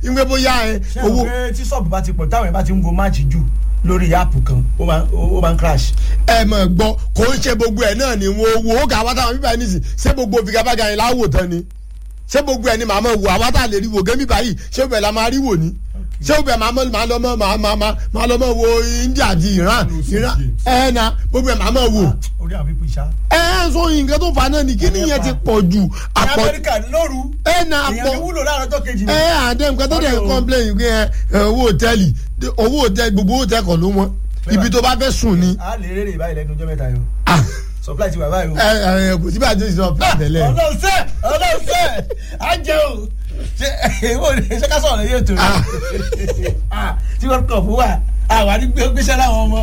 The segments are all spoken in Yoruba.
ìgbé bóyá owó. ṣé tí sọ́ọ̀bù bá ti pọ̀ táwọn ẹ̀ bá ti ń wo máàcì jù lórí áàpù kan ó máa ń crash. ẹ mọ̀ gbọ́ kò ń ṣe gbogbo ẹ̀ náà ni wọ́n wo ó kà wá táwọn bíbá yẹn nìsín ṣé gbogbo figagbága yẹn láwò tán ni ṣé gbogbo ẹ̀ ni màá mọ̀ wò àwa tá a lè rí wò gẹ́mí báyìí ṣé gbogbo ẹ̀ la máa rí wò ni ṣé gbogbo ẹ̀ máa lọ mọ̀ wo India àti Iran ẹ̀ na gbogbo ẹ̀ máa mọ̀ wò. orí àwọn pípọ̀ ìṣá. sọ nǹkan tó fa náà ni kí nìyẹn ti pọ̀ jù. Amẹ́ríkà lóru na àpọ̀ èèyàn wúlò láàárọ̀ tó kejì. àdé nǹkan tó dẹ̀ complain pé owó hòtẹ́ẹ̀lì gbogbo hòtẹ́ẹ̀lì kan ló wọ́n ibi tó bá fẹ́ sùn ni. a lè rèrè báyìí lẹ́nu ọjọ́ mẹ́ta yìí supply ti wà báyìí o. kò sí bá a jẹ́ ìṣọ́ supply tẹ́lẹ̀. ọlọ́sẹ̀ á jẹ́ o ṣé ká sọ̀rọ̀ yóò tó tí wọ́n kọ̀ fún wa àwọn àdúgbò gbéṣẹ́ láwọn ọmọ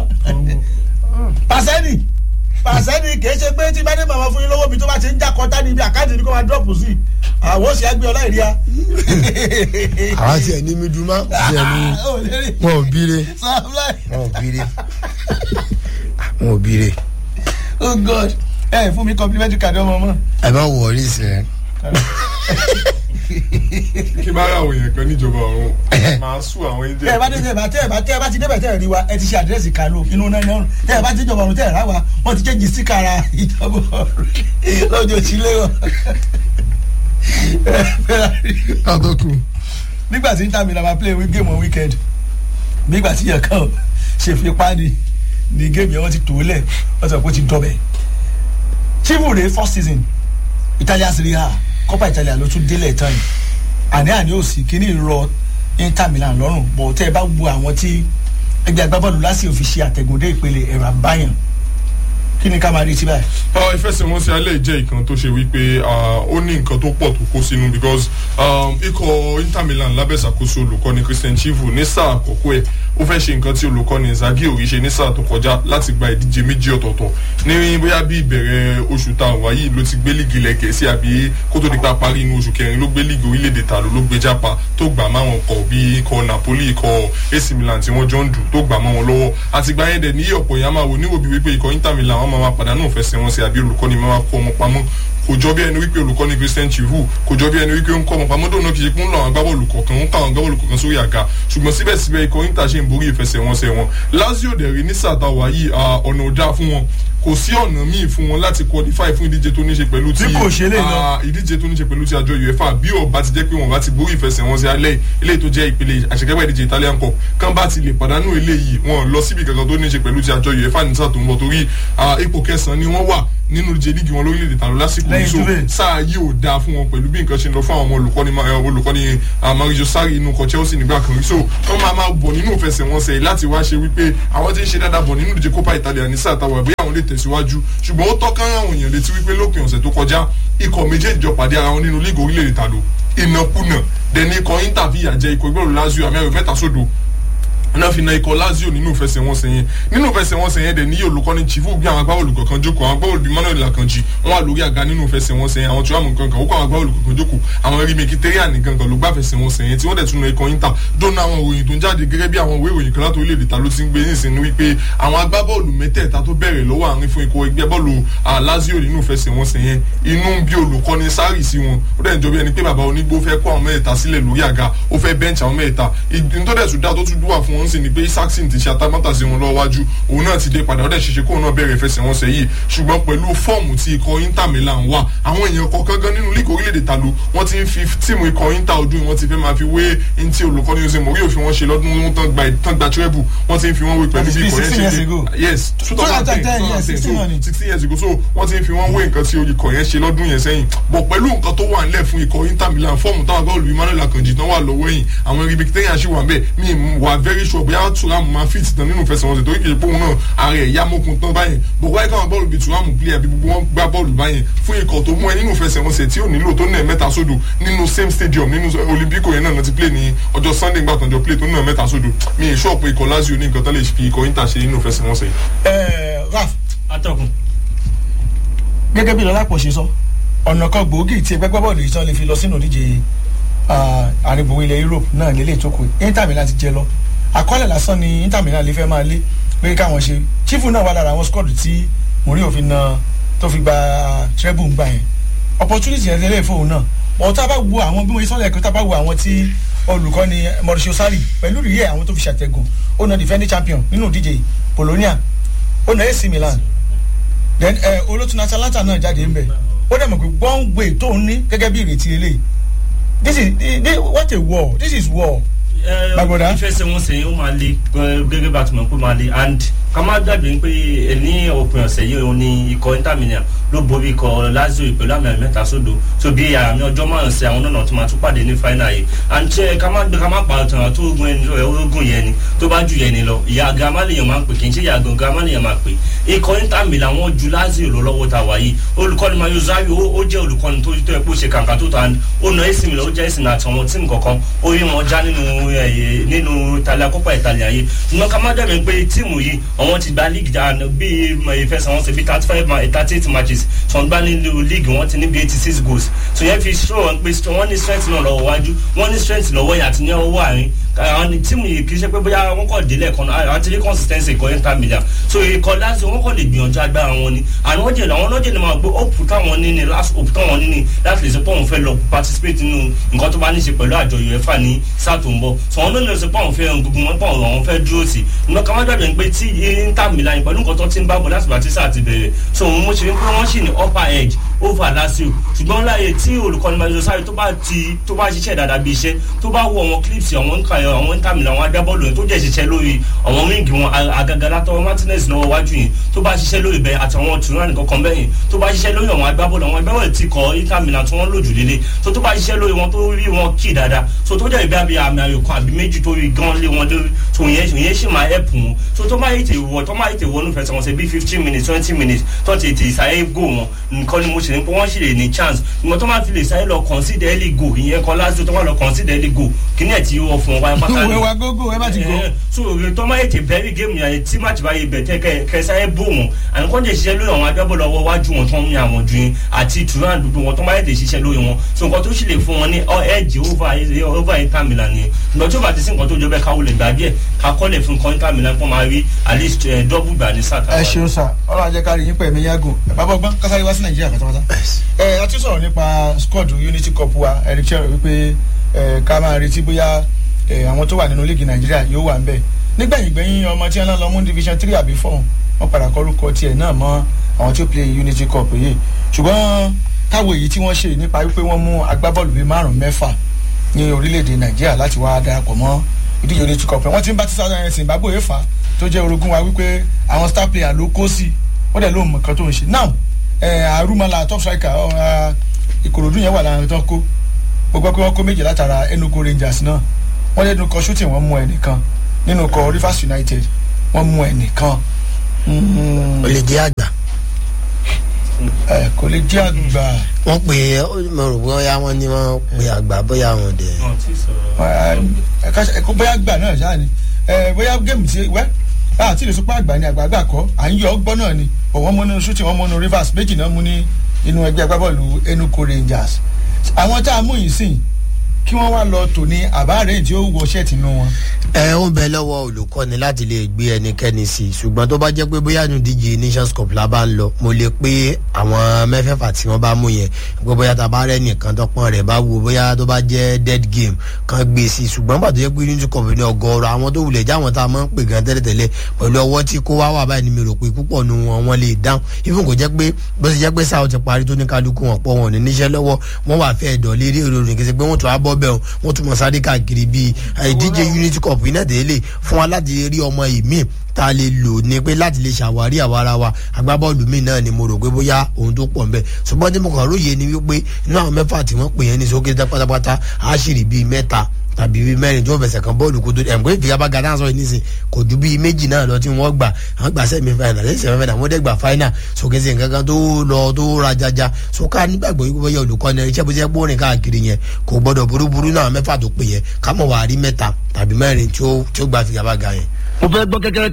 pàṣẹ́nì kìí ṣe pé tí bá dé bàbá fún yín lọ́wọ́ mi tó bá ti ń já kọta níbi àkáǹtì ní kó máa dọ́ọ̀pù sí àwọn ó sì á gbé ọlá ìrìà. àwọn ti ẹ̀ ní mi dùn máa ṣe ẹni wọn ò bíire. Oh God ẹ fún mi complimentary card ọmọ mọ. ẹ bá wọ orí ìsìn kí bá ra àwọn èèyàn kan níjọba ọ̀run máa sún àwọn ẹ̀jẹ̀. tẹ́ ẹ bá ti débẹ̀ tẹ́ ẹ rí wa ẹ ti ṣe àdírẹ́sì kalo inú náà náà tẹ́ ẹ bá ti jọba ọ̀run tẹ́ ẹ rà wa wọ́n ti kéjì síkàrà ìjọba ọ̀run lọ́jọ́ ìṣílẹ̀ wọn. nígbà tí Inter Milan máa play game on weekend nígbà tí yẹn kàn ṣe fi pàdé ní game yẹn wọ́n ti tò ó lẹ̀ wọ́n sọ pé ó ti dọ̀bẹ̀. Chivure first season Italia Serie A Coppa Italia ló tún délẹ̀ tán yìí àní òsì kíní rọ Inter Milan lọ́rùn bọ̀ tẹ́ ẹ bá wo àwọn tí ẹgbẹ́ agbábọ́ọ̀lù lásìkò fi ṣe àtẹ̀gùndé ìpele ẹ̀rọ àbáyàn kí ni ká máa retí báyìí. ìfẹsẹ̀wọnsẹ̀ alẹ́ jẹ́ ìkan tó ṣe wípé ó ní nǹkan tó pọ̀ tó kó sínú because ikọ̀ Inter Milan lábẹ́ ìṣàkóso olùkọ́ni Christian Chivu ní sáà àkọ́kọ́ ẹ̀ ó fẹ́ ṣe nǹkan tí olùkọ́ni Inzaghi ò rí ṣe ní sáà tó kọjá láti gba ìdíje méjì ọ̀tọ̀ọ̀tọ̀ ní bóyá bí ìbẹ̀rẹ̀ oṣù tá a wà yìí ló ti gbé líìgì ilẹ̀ Gẹ̀ẹ́sì àbí kó tó di pa parí inú oṣù kẹrin ló gbé líìgì orílẹ̀-èdè tàló ló gbé jápa tó gbà máwọn kọ̀ bí ikọ̀ Napoli ikọ̀ AC Milan tí wọ́n jọ ń dù tó gbà mọ́ wọn lọ́wọ́ àtìgbà yẹn dẹ̀ ní ọ̀pọ̀ yẹn á máa wò níwò bí wípé ikọ̀ Inter Milan wọn máa pàdánù ìfẹsẹ̀wọnsẹ̀ àbí olùkọ́ni máa kó ọmọ pamọ́ kò jọ bí ẹni wípé olùkọ́ni Christian Chivu kò jọ bí ẹni wípé ń kọ́ ọmọ pamọ́ dòun náà kì í ṣe pé ń lọ àwọn agbábọ́ọ̀lù kọ̀ọ̀kan ń kọ́ àwọn agbábọ́ọ̀lù kọ̀ọ̀kan sórí àga ṣùgbọ́n síbẹ̀síbẹ̀ ikọ̀ Inter ṣe ń borí ìfẹsẹ̀wọnsẹ̀ wọn Lazio dẹ̀ rí ní sàtàwá yìí ọ̀nà ọ̀dà fún wọn kò sí ọ̀nà míì fún wọn láti qualify fún ìdíje tó ní ṣe pẹ̀lú ti ìdíje tó ní ṣe pẹ̀lú ti àjọ UEFA bí ó bá ti jẹ́ pé wọ́n bá ti borí ìfẹsẹ̀wọnsẹ̀ alẹ́ eléyìí tó jẹ́ ìpele àṣekágbá ìdíje Italian Cup kán bá ti lè pàdánù eléyìí wọn lọ síbi kankan tó ní ṣe pẹ̀lú ti àjọ UEFA ní sáà tó ń bọ̀ torí ipò kẹsàn-án ni wọ́n wà nínú ìdíje líìgì wọn lórílẹ̀‐èdè tàló lásìkò yìí so sáà yìí ò dáa fún wọn pẹ̀lú bí nǹkan ṣe ń lọ fún àwọn olùkọ́ni Mauricio Sarri inú ikọ̀ Chelsea nígbà kan so wọ́n máa bọ̀ nínú ìfẹsẹ̀wọnsẹ̀ láti wá ṣe wípé àwọn tí ń ṣe dáadáa bọ̀ nínú ìdíje Coppa Italia ní sáà táwọn ẹ̀bí àwọn lè tẹ̀síwájú ṣùgbọ́n ó tọ́ka àwọn èèyàn létí wípé lópin ọ̀sẹ̀ tó kọjá ikọ̀ méjèèjì jọ pàdé ara wọn nínú líìgì orílẹ̀-èdè tàló ìnàkúnà dẹni ikọ̀ Inter fìyà jẹ ikọ̀ ìgbẹ́rù Lazio àmì 3-0 náà fi na ikọ̀ Lazio nínú ìfẹsẹ̀wọnsẹ̀ yẹn dẹ̀ ní olùkọ́ni Chivu bí àwọn agbábọ́ọ̀lù kọ̀ọ̀kan jókòó àwọn agbábọ́ọ̀lù bíi Manuel Akanji wọn wà lórí àga nínú ìfẹsẹ̀wọnsẹ̀ yẹn àwọn tí wọ́n mú kankan ó kọ́ àwọn agbábọ́ọ̀lù kọ̀ọ̀kan jókòó àwọn ẹ̀rí Mkhitaryan nìkan kan ló gbá fẹsẹ̀wọnsẹ̀ yẹn tí wọ́n dẹ̀ tún na ikọ̀ Inter dóná àwọn òròyìn tó ń jáde gẹ́gẹ́ bí àwọn ìwé ìròyìn kan láti orílẹ̀-èdè ta ló ti ń gbé nísìnyí wípé àwọn agbábọ́ọ̀lù mẹ́tẹ̀ẹ̀ta tó bẹ̀rẹ̀ lọ́wọ́ àárín fún ikọ̀ ẹgbẹ́ bọ́ọ̀lù Lazio nínú ìfẹsẹ̀wọnsẹ̀ yẹn inú ń bí olùkọ́ni Sarri sí wọn ó dẹ̀ ń jọ bí ẹni pé bàbá onígbó fẹ́ kó àwọn mẹ́tẹ̀ẹ̀ta sílẹ̀ lórí àga ó fẹ́ bẹ́ǹchì àwọn mẹ́tẹ̀ẹ̀ta ìdúndọ̀dẹ̀sùn dá tó tún dúwà fún wọn sì ni pé Isaacson ti ṣe atámátà sí wọn lọ́wọ́wájú òun náà ti dé padà ó dẹ̀ ṣeṣe kóun náà bẹ̀rẹ̀ ìfẹsẹ̀wọnsẹ̀ yìí ṣùgbọ́n pẹ̀lú fọ́ọ̀mù tí ikọ̀ Inter Milan wà àwọn èèyàn kọ̀ọ̀kan gan nínú líìgì orílẹ̀-èdè tàló wọ́n ti ń fi tíìmù ikọ̀ Inter ọdún wọn ti fẹ́ máa fi wé ní tí olùkọ́ni Jose Mourinho fi wọ́n ṣe lọ́dún tán gba treble wọ́n ti ń fi wọ́n wé pẹ̀lú bí ikọ̀ yẹn ṣe dé yes 16 years ago so wọ́n ti ń fi wọ́n wé nǹkan tí ikọ̀ yẹn ṣe lọ́dún yẹn sẹ́yìn bọ̀ pẹ̀lú nǹkan tó wà nílẹ̀ fún ikọ̀ Inter Milan fọ́ọ̀mù táwọn agbábọ́ọ̀lù Emmanuel Akanji tán wà lọ́wọ́ yìí àwọn ẹ̀rí Mkhitaryan ṣì wà ń bẹ̀ mi wà very sure bóyá Thuram máa fit tán nínú ìfẹsẹ̀wọnsẹ̀ torí kì í pé òun náà ààrẹ ìyá mọ́kun tán báyìí bọ̀wọ́ ẹ̀ka àwọn bọ́ọ̀lù bíi Thuram play àbí gbogbo wọn gbá bọ́ọ̀lù báyìí fún ikọ̀ tó mú ẹ nínú ìfẹsẹ̀wọnsẹ̀ tí ò nílò tó nà mẹ́ta sódò nínú same stadium nínú Olympico yẹn náà ti play ní ọjọ́ Sunday gbà tán jọ play tó nà mẹ́ta sódò mi ì ṣọ́ọ̀pù ikọ̀ Lazio ní nǹkan tán lè fi ikọ̀ Inter ṣe nínú ìfẹsẹ̀wọnsẹ̀ yìí. Raf atọ́kùn gẹ́gẹ́ bí Lọ́lápọ̀ ṣe sọ ọ̀nà kan gbòógì tí ẹgbẹ́ bọ́ọ̀lù yìí tán lè fi lọ sínú ìdíje àrìnbòwò ilẹ̀ Europe náà lélẹ̀ tó kù Inter Milan ti jẹ lọ àkọọ́lẹ̀ lásán ni Inter Milan lè fẹ́ máa lé pé káwọn ṣe Chifu náà wà lára àwọn squad tí Mourinho fi na tó fi gba treble ń gbà yẹn opportunity yẹn lélẹ̀ fóun náà bọ̀ tá a bá wo àwọn bí wọ́n sọ́lẹ̀ kan tá a bá wo àwọn tí olùkọ́ni Mauricio Sarri pẹ̀lú rí ẹ̀ àwọn tó fi ṣàtẹ̀gùn ó na defending champion nínú ìdíje Polonia ó na AC Milan then olótùnú Atalanta náà jáde ń bẹ̀ ó dẹ̀ mọ̀ pé gbọ́ngbè tó ń ní gẹ́gẹ́ bí ìrètí eléyìí what a war, this is war. ìfẹsẹ̀wọnsẹ̀ ó máa le gẹ́gẹ́ bá a ti mọ̀ pé máa le and ká má dàbí pé ní òpin ọ̀sẹ̀ yìí òun ni ikọ̀ Inter Milan ló borí ikọ̀ Lazio pẹ̀lú àmì 3-0 tó bí àmì ọjọ́ márùn sí àwọn náà tó máa tún pàdé ní final yìí and ká má pa ọ̀tàn tó ogun ẹni ogun yẹn ni tó bá ju yẹn ni lọ ìyá girama lèèyàn máa ń pè kì í ṣe ìyá girama lèèyàn máa pè ikọ̀ Inter Milan wọ́n ju Lazio lọ lọ́wọ́ ta wà yìí olùkọ́ni Mario Sarri ó jẹ́ olùkọ́ni tó yẹ kó ṣe kàǹkà tó ta ó na AC Milan ó jẹ́ ìsìn àtàwọn tíìmù kọ̀ọ̀kan ó rí wọn já nínú Italia Coppa Italia yìí ṣùgbọ́n ká má dàbí pé tíìmù yìí àwọn ti gba league dáa bí ìfẹsẹ̀wọnsẹ̀ bí 38 matches tó ń gbá nínú league wọ́n ti ní bí 86 goals tó yẹ fi show wọn pé wọ́n ní strength náà lọ́wọ́ wájú wọ́n ní strength lọ́wọ́ yàtí ní ọwọ́ àárín àwọn tíìmù yìí kì í ṣe pé bóyá wọ́n kọ̀ délẹ̀ kan àti rí consistency ikọ̀ Inter Milan so ikọ̀ Lazio wọ́n kọ̀ lè gbìyànjú agbára wọn ni àwọn lọ́jẹ̀ ni máa gbé hope táwọn ní ni last hope táwọn ní ni láti lè sọ pé òun fẹ́ lọ participate nínú nǹkan tó bá ní ṣe pẹ̀lú àjọ UEFA ní sáà tó ń bọ̀ so wọn lónìí sọ pé àwọn fẹ́ gbogbo wọn pọ̀ àwọn fẹ́ dúró sí i ká má dàbí pé tí Inter Milan pẹ̀lú nǹkan tó ti ń bá bọ̀ láti bàtí sáà ti bẹ̀rẹ̀ so mo ṣe pé wọ́n sì ní upper edge over Lazio ṣùgbọ́n láàyè tí olùkọ́ni Mario Sarri tó bá ṣiṣẹ́ dáadáa bí iṣẹ́ tó bá wọ àwọn clips àwọn Inter Milan àwọn agbábọ́ọ̀lù yẹn tó jẹ́ ṣiṣẹ́ lórí àwọn wíńgì wọn àgàgà látọwọ́ Martinez lọ́wọ́ wájú yìí tó bá ṣiṣẹ́ lórí bẹ́ẹ̀ àtàwọn Thuram kankan bẹ́yìn tó bá ṣiṣẹ́ lórí àwọn agbábọ́ọ̀lù tí kọ́ Inter Milan tí wọ́n lò jù lélẹ̀ tó bá ṣiṣẹ́ lórí wọn tó rí wọn kì dáadáa so tó jẹ́ ìgbé àbí àmì ayò kan àbí méjì tó rí gan lé wọn lórí so yẹn sì máa help wọn so tó máa yìí wọnú fẹsẹ̀wọnsẹ̀ bí 15 minutes 20 minutes tó ti ìsáyé go wọn nǹkan ni mo ṣe ní pé wọ́n sì lè ní chance ìgbọ́n tó máa fi lè sáyé lọ consider early go ìyẹn kan Lazio tó máa lọ consider early go kí ní ẹ̀ tí ó fún wọn pátá ní. ìwé gógó ẹ bá ti go. so tó máa yìí bẹ́ẹ̀rì géèmù yẹn tí match bá yẹ bẹ̀ kẹsàyé bò wọn àní kọ́ńdé ṣiṣẹ́ lórí àwọn agbábọ́ọ̀lù ọwọ́ wájú wọn tó ń yan àwọn ju yín àti Thuram dúdú wọn tó máa yẹ ṣiṣẹ́ lórí wọn so nǹkan tó sì lè fún wọn ní edge over Inter Milan ni ìgbọ́n tó bá ti sí nǹkan tó jọ bẹ́ẹ̀ káwọ́ lè gbà díẹ̀ kakọ́lẹ̀ fún kan Inter Milan kó máa rí at least double gbà ní sàkà. ẹ ṣeun sà ọlọ́run ajẹ́ kárí yín pẹ̀mí yàgò bàbá ọgbọ́n kásáré wá sí Nàìjíríà pátápátá. a ti sọ̀rọ̀ nípa squad Unity Cup wa Eric Chero wípé ká máa retí bóyá àwọn tó wà nínú líìgì Nàìjíríà yóò wà ń bẹ̀ nígbẹ̀yìngbẹ̀yìn ọmọ tí wọ́n lọ mú division 3 àbí 4 wọ́n padà kọ́rúkọ tiẹ̀ náà mọ́ àwọn tí ó play Unity Cup yìí ṣùgbọ́n káwọ èyí tí wọ́n ṣe nípa wípé wọ́n mú agbábọ́ọ̀lù bíi 5-6 ní orílẹ̀-èdè Nàìjíríà láti wá darapọ̀ mọ́ ìdíje Unity Cup wọ́n ti ń bá ti sáà Zimbabwe fà tó jẹ́ orogún wa wípé àwọn star player ló kó sí ó dẹ̀ ló mọ̀ nǹkan tó ń ṣe now Arúmọlá top striker Ìkòròdú yẹn wà láàrin tó kó gbogbo pé wọ́n kó méjì látara Enugu Rangers náà wọ́n lẹ́nu kọ shooting wọ́n mú ẹnìkan nínú kọ Rivers United wọ́n mú ẹnìkan. ó lè jẹ́ àgbà. kò lè jẹ́ àgbà. wọ́n pè é mo rò bóyá wọ́n ní wọ́n pè àgbà bóyá wọn dẹ̀. bóyá àgbà náà ṣáà ni bóyá géèmù tí àti ìrèsọ́pá àgbà ni àgbààgbà kọ́ à ń yọ ọgbọ́n náà ni wọ́n mú nínú shooting wọ́n mú nínú Rivers méjì náà mú ní inú ẹgbẹ́ agbábọ́ọ̀lù Enugu Rangers àwọn tá a mú yìí sìn kí wọ́n wá lọ tò ní àbáàrẹ̀ tí ó wọ ṣẹ́ẹ̀tì inú wọn. ó ń bẹ lọ́wọ́ olùkọ́ni láti lè gbé ẹnikẹ́ni sí i ṣùgbọ́n tó bá jẹ́ pé bóyá nu díje Nations Cup la bá ń lọ mo lè pé àwọn mẹ́fẹ̀ẹ̀fà tí wọ́n bá mú yẹn pé bóyá tá a bá rẹ́ nìkan tọ́pọ́n rẹ̀ bá wo bóyá tó bá jẹ́ dead game kan gbé sí i ṣùgbọ́n pàtó jẹ́ pé Unity Cup ní ọgọ́rọ̀ àwọn tó wulẹ̀ jáwọn tá a máa ń pè gan tẹ́lẹ̀tẹ́lẹ̀ pẹ̀lú ọwọ́ tí kó wá wà báyìí ni mi rò pé púpọ̀ nu wọn lè dáhùn even kò jẹ́ pé bó ṣe jẹ́ pé sáà ti parí tó ní kálukú wọn pọ̀ wọn ní níṣẹ́ lọ́wọ́ wọn wà fẹ́ ẹ̀dọ̀ lérí ìròyìn kì í ṣe pé wọ́n tún á bọ́ bẹ́ẹ̀ wọ́n tún mọ̀ sáré káàkiri bíi ìdíje Unity Cup iná tẹ́lẹ̀ fún wa láti rí ọmọ ìmí tá a lè lò ní pé láti lè ṣàwárí àwa ara wa agbábọ́ọ̀lù míì náà ni mo rò pé bóyá ohun tó pọ̀ ń bẹ̀ ṣùgbọ́n tí mo kàn róye ni wípé inú àwọn mẹ́fà tí wọ́n pè yẹn ní sókè pátápátá á sì rí bíi mẹ́ta tàbí bíi mẹ́rin tí wọ́n fẹsẹ̀ kan bọ́ọ̀lù kó tó ẹ̀ pé ìfigagbága náà sọ nísìn kò ju bíi méjì náà lọ tí wọ́n gbà àwọn gbà sẹ́mi fáìnà lẹ́yìn sẹ́mi fáìnà wọ́n dẹ́ gbà fáìnà sókè sí nǹkan kan tó lọ tó rajaja sókà nígbàgbọ́ yìí bóyá olùkọ́ni iṣẹ́ bó ṣe pọ́nrin káàkiri yẹn kò gbọ́dọ̀ burúburú náà mẹ́fà tó pè yẹn ká mọ̀ wá rí mẹ́ta tàbí mẹ́rin tí ó gbà ìfigagbága yẹn. mo fẹ́ gbọ́ kẹ́kẹ́